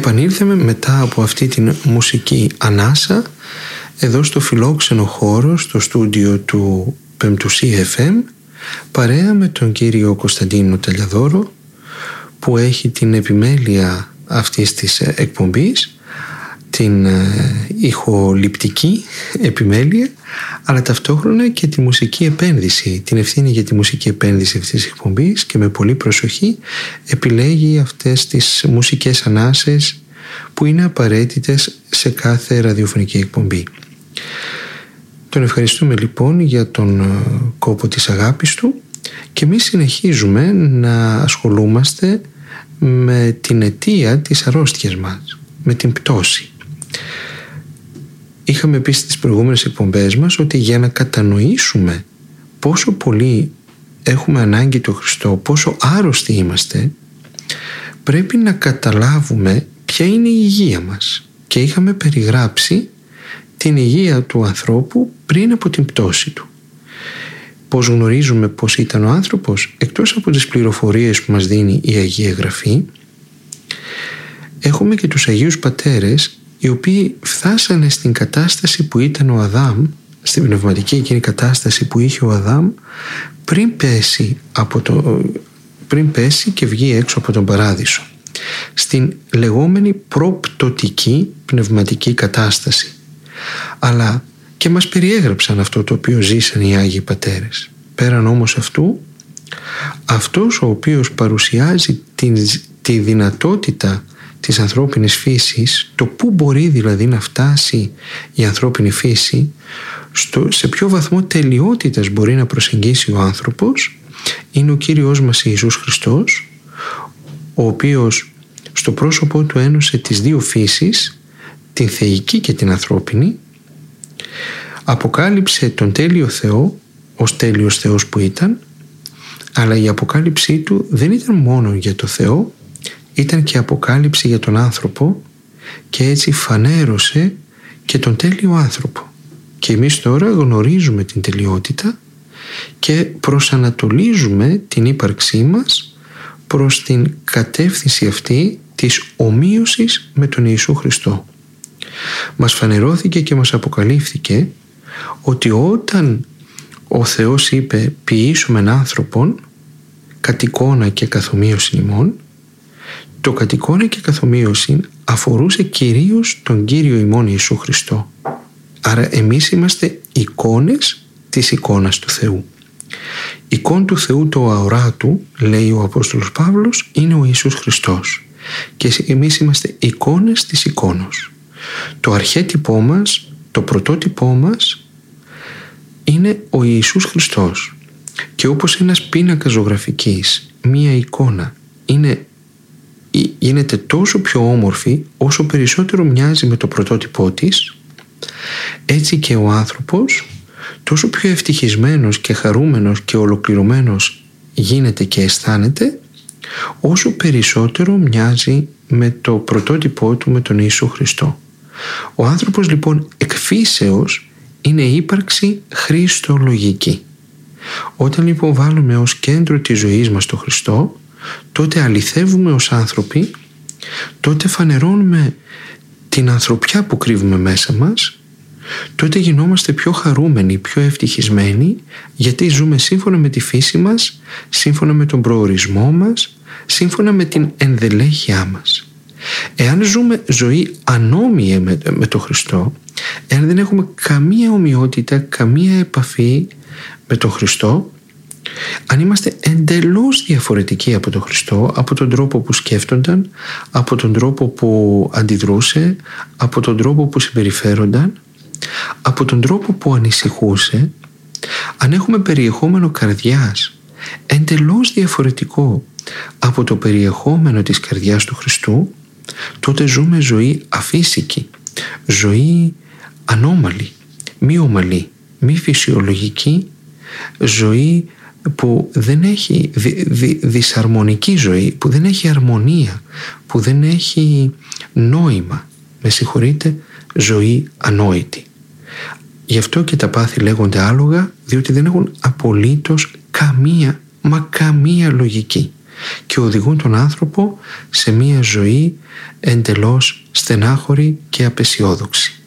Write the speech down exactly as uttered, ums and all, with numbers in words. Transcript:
Επανήλθαμε μετά από αυτή την μουσική ανάσα εδώ στο φιλόξενο χώρο, στο στούντιο του Πεμπτουσί εφ εμ, παρέα με τον κύριο Κωνσταντίνο Ταλιαδόρο, που έχει την επιμέλεια αυτής της εκπομπής, την ηχοληπτική επιμέλεια, αλλά ταυτόχρονα και τη μουσική επένδυση, την ευθύνη για τη μουσική επένδυση αυτής της εκπομπής, και με πολύ προσοχή επιλέγει αυτές τις μουσικές ανάσες που είναι απαραίτητες σε κάθε ραδιοφωνική εκπομπή. Τον ευχαριστούμε λοιπόν για τον κόπο της αγάπης του, και εμείς συνεχίζουμε να ασχολούμαστε με την αιτία της αρρώστιας μας, με την πτώση. Είχαμε πει στις προηγούμενες εκπομπές μας ότι για να κατανοήσουμε πόσο πολύ έχουμε ανάγκη τον Χριστό, πόσο άρρωστοι είμαστε, πρέπει να καταλάβουμε ποια είναι η υγεία μας. Και είχαμε περιγράψει την υγεία του ανθρώπου πριν από την πτώση του. Πώς γνωρίζουμε πώς ήταν ο άνθρωπος? Εκτός από τις πληροφορίες που μας δίνει η Αγία Γραφή, έχουμε και τους Αγίους Πατέρες, οι οποίοι φτάσανε στην κατάσταση που ήταν ο Αδάμ, στην πνευματική εκείνη κατάσταση που είχε ο Αδάμ πριν πέσει, από το, πριν πέσει και βγει έξω από τον Παράδεισο, στην λεγόμενη προπτωτική πνευματική κατάσταση. Αλλά και μας περιέγραψαν αυτό το οποίο ζήσαν οι Άγιοι Πατέρες. Πέραν όμως αυτού, αυτός ο οποίος παρουσιάζει την, τη δυνατότητα της ανθρώπινης φύσης, το πού μπορεί δηλαδή να φτάσει η ανθρώπινη φύση, στο, σε ποιο βαθμό τελειότητας μπορεί να προσεγγίσει ο άνθρωπος, είναι ο Κύριος μας Ιησούς Χριστός, ο οποίος στο πρόσωπό του ένωσε τις δύο φύσεις, την θεϊκή και την ανθρώπινη, αποκάλυψε τον τέλειο Θεό ως τέλειος Θεός που ήταν, αλλά η αποκάλυψή του δεν ήταν μόνο για το Θεό, ήταν και αποκάλυψη για τον άνθρωπο, και έτσι φανέρωσε και τον τέλειο άνθρωπο. Και εμείς τώρα γνωρίζουμε την τελειότητα και προσανατολίζουμε την ύπαρξή μας προς την κατεύθυνση αυτή της ομοίωσης με τον Ιησού Χριστό. Μας φανερώθηκε και μας αποκαλύφθηκε ότι όταν ο Θεός είπε «ποιήσομεν άνθρωπον κατ' εικόνα και καθομοίωσιν ημών», το κατ' εικόνα και καθομοίωσιν αφορούσε κυρίως τον Κύριο ημών Ιησού Χριστό. Άρα εμείς είμαστε εικόνες της εικόνας του Θεού. Εικόν του Θεού το αοράτου, λέει ο Απόστολος Παύλος, είναι ο Ιησούς Χριστός, και εμείς είμαστε εικόνες της εικόνος. Το αρχέτυπό μας, το πρωτότυπό μας είναι ο Ιησούς Χριστός, και όπως ένας πίνακας ζωγραφικής, μία εικόνα είναι, γίνεται τόσο πιο όμορφη όσο περισσότερο μοιάζει με το πρωτότυπό της, έτσι και ο άνθρωπος τόσο πιο ευτυχισμένος και χαρούμενος και ολοκληρωμένος γίνεται και αισθάνεται, όσο περισσότερο μοιάζει με το πρωτότυπό του, με τον Ιησού Χριστό. Ο άνθρωπος λοιπόν εκφύσεως είναι ύπαρξη χριστολογική. Όταν λοιπόν βάλουμε ως κέντρο της ζωής μας τον Χριστό, τότε αληθεύουμε ως άνθρωποι, τότε φανερώνουμε την ανθρωπιά που κρύβουμε μέσα μας, τότε γινόμαστε πιο χαρούμενοι, πιο ευτυχισμένοι, γιατί ζούμε σύμφωνα με τη φύση μας, σύμφωνα με τον προορισμό μας, σύμφωνα με την ενδελέχειά μας. Εάν ζούμε ζωή ανώμια με, με τον Χριστό, εάν δεν έχουμε καμία ομοιότητα, καμία επαφή με τον Χριστό, αν είμαστε εντελώς διαφορετικοί από τον Χριστό, από τον τρόπο που σκέφτονταν, από τον τρόπο που αντιδρούσε, από τον τρόπο που συμπεριφέρονταν, από τον τρόπο που ανησυχούσε, αν έχουμε περιεχόμενο καρδιάς εντελώς διαφορετικό από το περιεχόμενο της καρδιάς του Χριστού, τότε ζούμε ζωή αφύσικη, ζωή ανώμαλη, μη ομαλή, μη φυσιολογική, ζωή που δεν έχει δι, δι, δυσαρμονική ζωή, που δεν έχει αρμονία, που δεν έχει νόημα, με συγχωρείτε, ζωή ανόητη. Γι' αυτό και τα πάθη λέγονται άλογα, διότι δεν έχουν απολύτως καμία, μα καμία λογική. και οδηγούν τον άνθρωπο σε μία ζωή εντελώς στενάχωρη και απεσιόδοξη.